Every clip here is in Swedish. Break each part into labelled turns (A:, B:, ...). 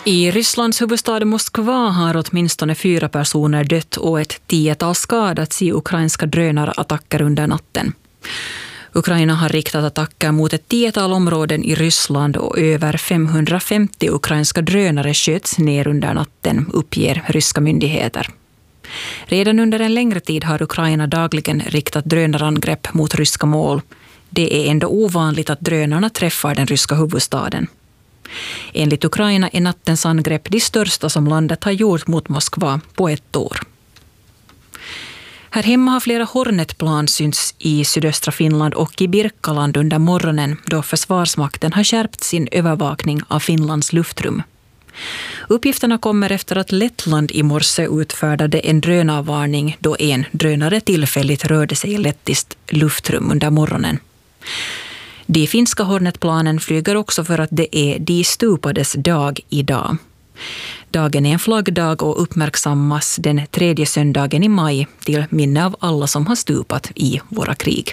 A: I Rysslands huvudstad Moskva har åtminstone 4 personer dött och ett 10-tal skadats i ukrainska drönarattacker under natten. Ukraina har riktat attacker mot ett 10-tal områden i Ryssland och över 550 ukrainska drönare sköts ner under natten, uppger ryska myndigheter. Redan under en längre tid har Ukraina dagligen riktat drönarangrepp mot ryska mål. Det är ändå ovanligt att drönarna träffar den ryska huvudstaden. Enligt Ukraina är nattens angrepp de största som landet har gjort mot Moskva på ett år. Här hemma har flera Hornet-plan synts i sydöstra Finland och i Birkaland under morgonen då Försvarsmakten har skärpt sin övervakning av Finlands luftrum. Uppgifterna kommer efter att Lettland i morse utfärdade en drönarvarning då en drönare tillfälligt rörde sig i lettiskt luftrum under morgonen. De finska Hornet-planen flyger också för att det är de stupades dag idag. Dagen är en flaggdag och uppmärksammas den 3:e söndagen i maj till minne av alla som har stupat i våra krig.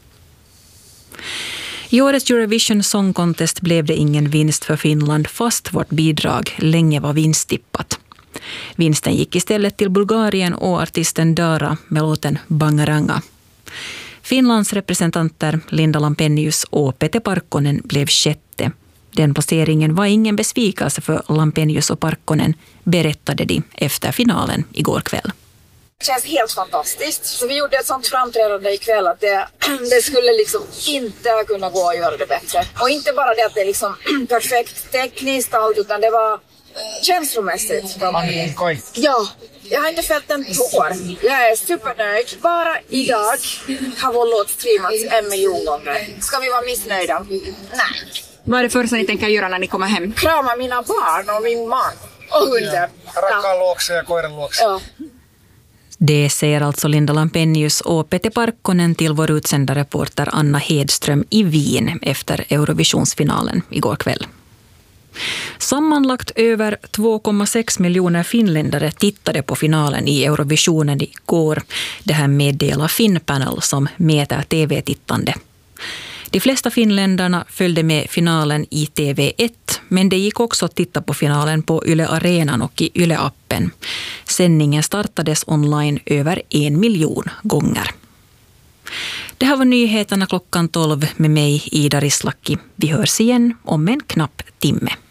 A: I årets Eurovision Song Contest blev det ingen vinst för Finland fast vårt bidrag länge var vinsttippat. Vinsten gick istället till Bulgarien och artisten Dara med låten Bangaranga. Finlands representanter Linda Lampenius och Pete Parkkonen blev 6:e. Den placeringen var ingen besvikelse för Lampenius och Parkkonen, berättade de efter finalen igår kväll.
B: Det känns helt fantastiskt. Så vi gjorde ett sånt framträdande ikväll att det skulle liksom inte kunna gå att göra det bättre. Och inte bara det att det är liksom perfekt tekniskt allt, utan det var känslomässigt. Ja, jag har inte fällt en tår. Jag är supernöjd. Bara idag har vår låt streamats 1 miljon gånger. Ska vi vara missnöjda? Nej.
C: Vad är det första ni tänker göra när ni kommer hem?
B: Krama mina barn och min man. Och hunden.
D: Rakkaan luokse ja koiran luokse.
B: Ja.
A: Det säger alltså Linda Lampenius och Pete Parkkonen till vår utsända reporter Anna Hedström i Wien efter Eurovisionsfinalen igår kväll. Sammanlagt över 2,6 miljoner finländare tittade på finalen i Eurovisionen igår. Det här meddelar Finnpanel som mäter tv-tittande. De flesta finländarna följde med finalen i TV1, men det gick också att titta på finalen på Yle Arenan och i Yle-appen. Sändningen startades online över 1 miljon gånger. Det här var nyheterna klockan 12 med mig, Ida Rislaki. Vi hörs igen om en knapp timme.